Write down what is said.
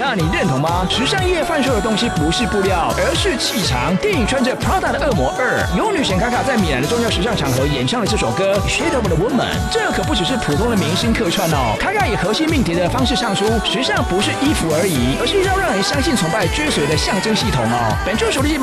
呀，你认同吗？时尚业贩售的东西不是布料，而是气场。电影《穿着 Prada 的恶魔2》，由女神卡卡在米兰的重要时尚场合演唱了这首歌《Shape of the Woman》。这可不只是普通的明星客串哦，卡卡以核心命题的方式唱出，时尚不是衣服而已，而是要让人相信、崇拜、追随的象征系统哦。本周首例